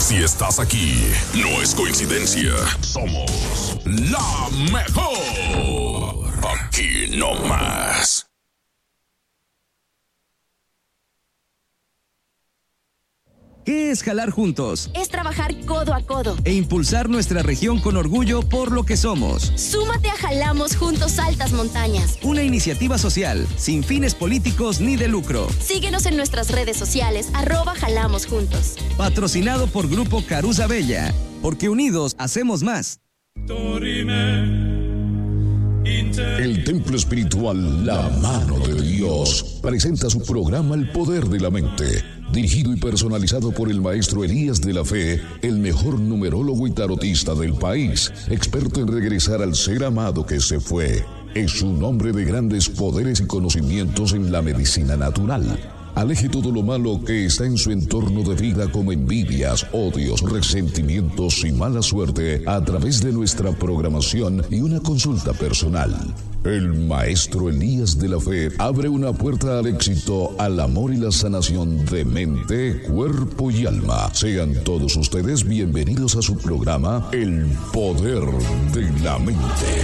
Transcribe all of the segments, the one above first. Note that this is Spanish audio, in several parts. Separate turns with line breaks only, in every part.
Si estás aquí, no es coincidencia. Somos la mejor. Aquí no más.
¿Qué es jalar juntos?
Es trabajar codo a codo
e impulsar nuestra región con orgullo por lo que somos.
Súmate a Jalamos Juntos Altas Montañas.
Una iniciativa social, sin fines políticos ni de lucro.
Síguenos en nuestras redes sociales, @Jalamos Juntos.
Patrocinado por Grupo Caruza Bella, porque unidos hacemos más.
El templo espiritual La Mano de Dios presenta su programa El Poder de la Mente, dirigido y personalizado por el maestro Elías de la Fe, el mejor numerólogo y tarotista del país, experto en regresar al ser amado que se fue. Es un hombre de grandes poderes y conocimientos en la medicina natural. Aleje todo lo malo que está en su entorno de vida, como envidias, odios, resentimientos y mala suerte, a través de nuestra programación y una consulta personal. El maestro Elías de la Fe abre una puerta al éxito, al amor y la sanación de mente, cuerpo y alma. Sean todos ustedes bienvenidos a su programa El Poder de la Mente.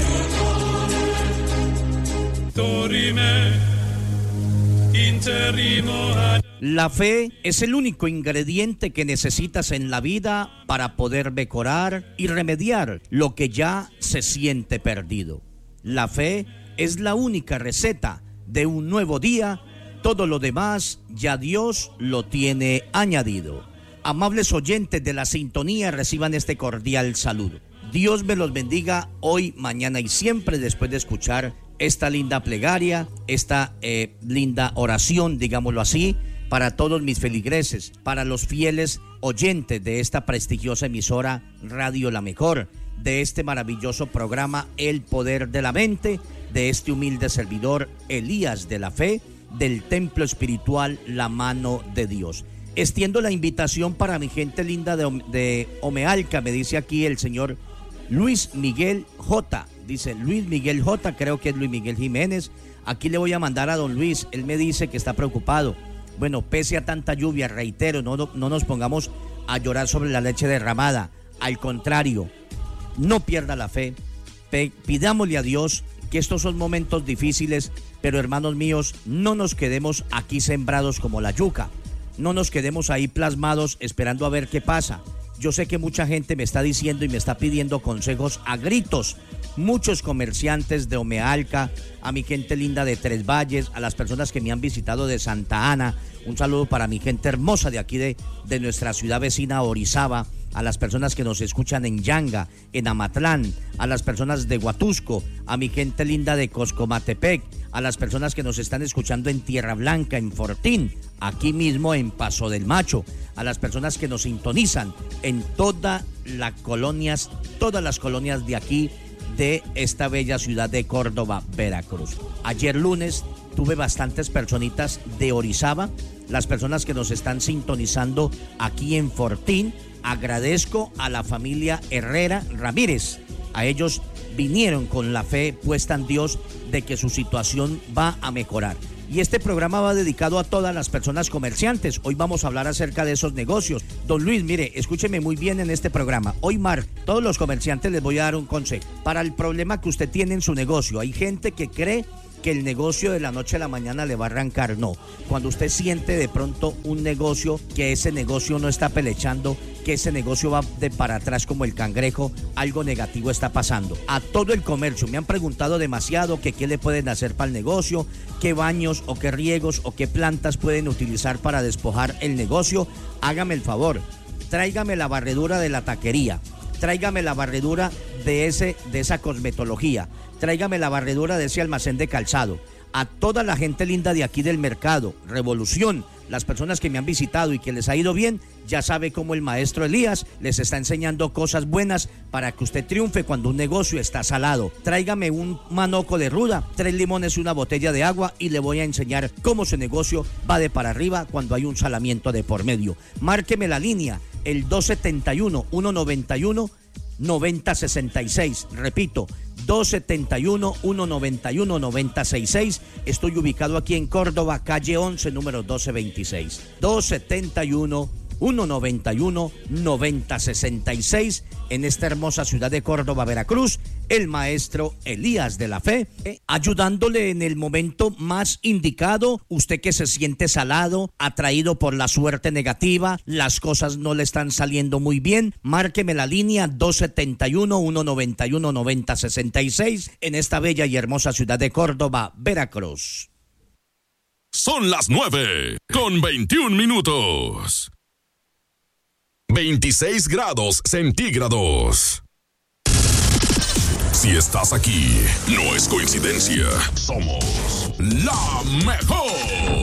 La fe es el único ingrediente que necesitas en la vida para poder mejorar y remediar lo que ya se siente perdido. La fe es la única receta de un nuevo día. Todo lo demás ya Dios lo tiene añadido. Amables oyentes de la sintonía, reciban este cordial saludo. Dios me los bendiga hoy, mañana y siempre, después de escuchar esta linda plegaria, esta linda oración, digámoslo así, para todos mis feligreses, para los fieles oyentes de esta prestigiosa emisora Radio La Mejor, de este maravilloso programa El Poder de la Mente, de este humilde servidor Elías de la Fe, del templo espiritual La Mano de Dios. Extiendo la invitación para mi gente linda de Omealca, me dice aquí el señor Luis Miguel J. Dice Luis Miguel J, creo que es Luis Miguel Jiménez. Aquí le voy a mandar a don Luis, él me dice que está preocupado. Bueno, pese a tanta lluvia, reitero, no nos pongamos a llorar sobre la leche derramada. Al contrario, no pierda la fe. Pidámosle a Dios que estos son momentos difíciles, pero hermanos míos, no nos quedemos aquí sembrados como la yuca. No nos quedemos ahí plasmados esperando a ver qué pasa. Yo sé que mucha gente me está diciendo y me está pidiendo consejos a gritos. Muchos comerciantes de Omealca, a mi gente linda de Tres Valles, a las personas que me han visitado de Santa Ana. Un saludo para mi gente hermosa de aquí de nuestra ciudad vecina Orizaba, a las personas que nos escuchan en Yanga, en Amatlán, a las personas de Huatusco, a mi gente linda de Coscomatepec, a las personas que nos están escuchando en Tierra Blanca, en Fortín, aquí mismo en Paso del Macho, a las personas que nos sintonizan en todas las colonias de aquí, de esta bella ciudad de Córdoba, Veracruz. Ayer lunes tuve bastantes personitas de Orizaba, las personas que nos están sintonizando aquí en Fortín. Agradezco a la familia Herrera Ramírez. A ellos vinieron con la fe puesta en Dios de que su situación va a mejorar. Y este programa va dedicado a todas las personas comerciantes. Hoy vamos a hablar acerca de esos negocios. Don Luis, mire, escúcheme muy bien en este programa. Hoy, todos los comerciantes les voy a dar un consejo. Para el problema que usted tiene en su negocio, hay gente que cree que el negocio de la noche a la mañana le va a arrancar. No, cuando usted siente de pronto un negocio, que ese negocio no está pelechando, que ese negocio va de para atrás como el cangrejo, algo negativo está pasando. A todo el comercio me han preguntado demasiado que qué le pueden hacer para el negocio, qué baños o qué riegos o qué plantas pueden utilizar para despojar el negocio. Hágame el favor, tráigame la barredura de la taquería, tráigame la barredura de esa cosmetología, tráigame la barredura de ese almacén de calzado. A toda la gente linda de aquí del mercado, Revolución, las personas que me han visitado y que les ha ido bien, ya sabe cómo el maestro Elías les está enseñando cosas buenas para que usted triunfe cuando un negocio está salado. Tráigame un manoco de ruda, 3 limones y una botella de agua y le voy a enseñar cómo su negocio va de para arriba cuando hay un salamiento de por medio. Márqueme la línea, el 271-191-9066. Repito, 271-191-9066. Estoy ubicado aquí en Córdoba, calle 11, número 1226. 191-9066 en esta hermosa ciudad de Córdoba, Veracruz, el maestro Elías de la Fe, ayudándole en el momento más indicado. Usted que se siente salado, atraído por la suerte negativa, las cosas no le están saliendo muy bien, márqueme la línea 271-191-9066 en esta bella y hermosa ciudad de Córdoba, Veracruz.
Son las 9:21. 26 grados centígrados. Si estás aquí, no es coincidencia. Somos la mejor.